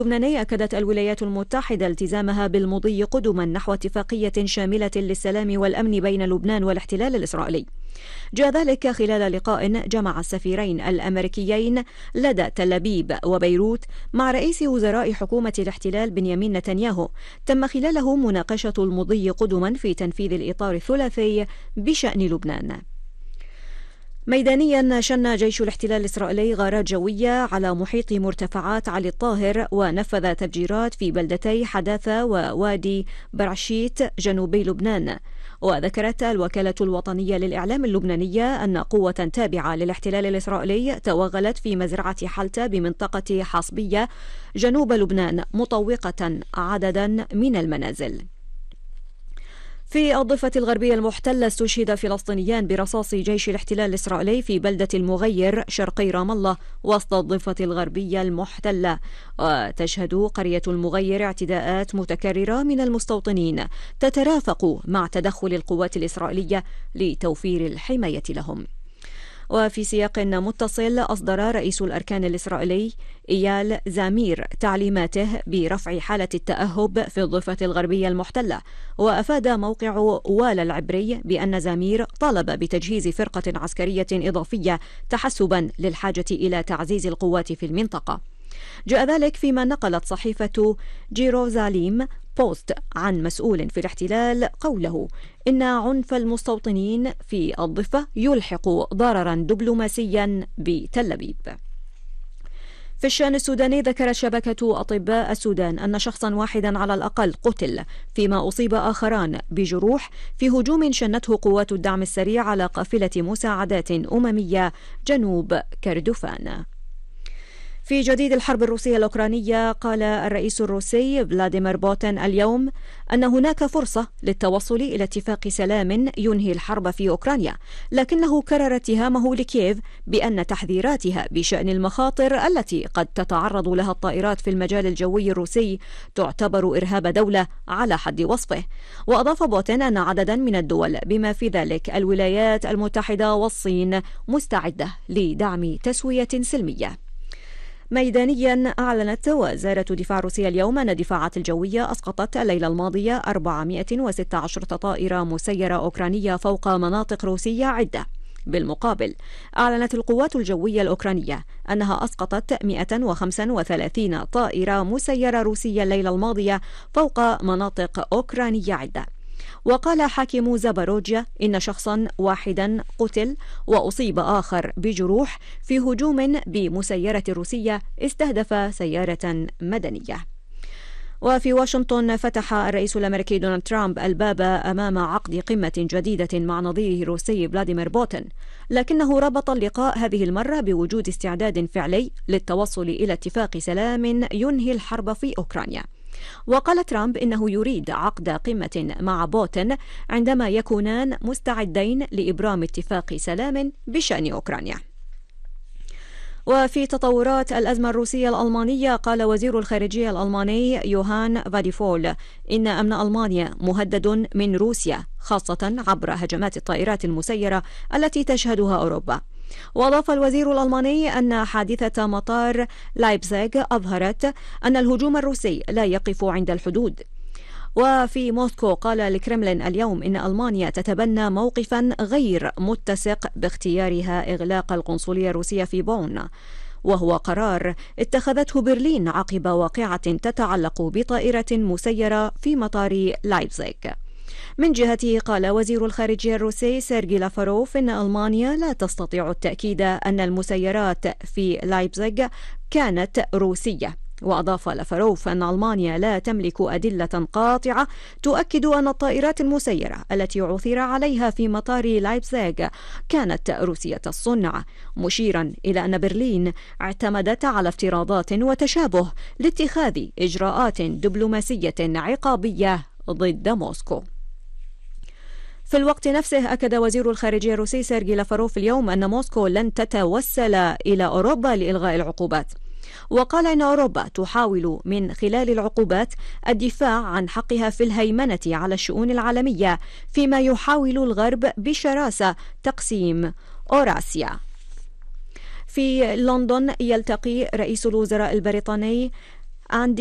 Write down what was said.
اللبناني أكدت الولايات المتحدة التزامها بالمضي قدما نحو اتفاقية شاملة للسلام والأمن بين لبنان والاحتلال الإسرائيلي. جاء ذلك خلال لقاء جمع السفيرين الأمريكيين لدى تل أبيب وبيروت مع رئيس وزراء حكومة الاحتلال بنيامين نتنياهو، تم خلاله مناقشة المضي قدما في تنفيذ الإطار الثلاثي بشأن لبنان. ميدانيا شن جيش الاحتلال الإسرائيلي غارات جوية على محيط مرتفعات علي الطاهر ونفذ تفجيرات في بلدتي حداثة ووادي برعشيت جنوبي لبنان. وذكرت الوكالة الوطنية للإعلام اللبنانية أن قوة تابعة للاحتلال الإسرائيلي توغلت في مزرعة حلتة بمنطقة حصبية جنوب لبنان مطوقة عددا من المنازل. في الضفة الغربية المحتلة استشهد فلسطينيان برصاص جيش الاحتلال الإسرائيلي في بلدة المغير شرقي رام الله وسط الضفة الغربية المحتلة. وتشهد قرية المغير اعتداءات متكررة من المستوطنين تترافق مع تدخل القوات الإسرائيلية لتوفير الحماية لهم. وفي سياق متصل أصدر رئيس الأركان الإسرائيلي إيال زامير تعليماته برفع حالة التأهب في الضفة الغربية المحتلة. وأفاد موقع والا العبري بأن زامير طالب بتجهيز فرقة عسكرية إضافية تحسبا للحاجة إلى تعزيز القوات في المنطقة. جاء ذلك فيما نقلت صحيفة جيروزاليم بوست عن مسؤول في الاحتلال قوله إن عنف المستوطنين في الضفة يلحق ضررا دبلوماسيا بتل أبيب. في الشأن السوداني ذكرت شبكة أطباء السودان أن شخصا واحدا على الأقل قتل، فيما أصيب آخران بجروح في هجوم شنته قوات الدعم السريع على قافلة مساعدات أممية جنوب كردفان. في جديد الحرب الروسية الأوكرانية، قال الرئيس الروسي فلاديمير بوتين اليوم أن هناك فرصة للتوصل إلى اتفاق سلام ينهي الحرب في أوكرانيا، لكنه كرر اتهامه لكييف بأن تحذيراتها بشأن المخاطر التي قد تتعرض لها الطائرات في المجال الجوي الروسي تعتبر إرهاب دولة على حد وصفه. وأضاف بوتين أن عددا من الدول بما في ذلك الولايات المتحدة والصين مستعدة لدعم تسوية سلمية. ميدانيا أعلنت وزارة دفاع روسيا اليوم أن الدفاعات الجوية أسقطت الليلة الماضية 416 طائرة مسيرة أوكرانية فوق مناطق روسية عدة. بالمقابل، أعلنت القوات الجوية الأوكرانية أنها أسقطت 135 طائرة مسيرة روسية الليلة الماضية فوق مناطق أوكرانية عدة. وقال حاكم زاباروجيا إن شخصا واحدا قتل وأصيب آخر بجروح في هجوم بمسيرة روسية استهدف سيارة مدنية. وفي واشنطن فتح الرئيس الأمريكي دونالد ترامب الباب أمام عقد قمة جديدة مع نظيره الروسي فلاديمير بوتين، لكنه ربط اللقاء هذه المرة بوجود استعداد فعلي للتوصل إلى اتفاق سلام ينهي الحرب في أوكرانيا. وقال ترامب إنه يريد عقد قمة مع بوتين عندما يكونان مستعدين لإبرام اتفاق سلام بشأن أوكرانيا. وفي تطورات الأزمة الروسية الألمانية، قال وزير الخارجية الألماني يوهان فاديفول إن أمن ألمانيا مهدد من روسيا، خاصة عبر هجمات الطائرات المسيرة التي تشهدها أوروبا. وأضاف الوزير الألماني أن حادثة مطار لايبزيغ أظهرت أن الهجوم الروسي لا يقف عند الحدود. وفي موسكو، قال الكرملين اليوم إن ألمانيا تتبنى موقفا غير متسق باختيارها إغلاق القنصلية الروسية في بون، وهو قرار اتخذته برلين عقب واقعة تتعلق بطائرة مسيرة في مطار لايبزيغ. من جهته، قال وزير الخارجية الروسي سيرجي لافاروف إن ألمانيا لا تستطيع التأكيد أن المسيرات في لايبزيغ كانت روسية. وأضاف لافاروف أن ألمانيا لا تملك أدلة قاطعة تؤكد أن الطائرات المسيرة التي عثر عليها في مطار لايبزيغ كانت روسية الصنع، مشيرا إلى أن برلين اعتمدت على افتراضات وتشابه لاتخاذ إجراءات دبلوماسية عقابية ضد موسكو. في الوقت نفسه، أكد وزير الخارجية الروسي سيرجي لافاروف اليوم أن موسكو لن تتوسل إلى أوروبا لإلغاء العقوبات. وقال إن أوروبا تحاول من خلال العقوبات الدفاع عن حقها في الهيمنة على الشؤون العالمية، فيما يحاول الغرب بشراسة تقسيم أوراسيا. في لندن، يلتقي رئيس الوزراء البريطاني أندي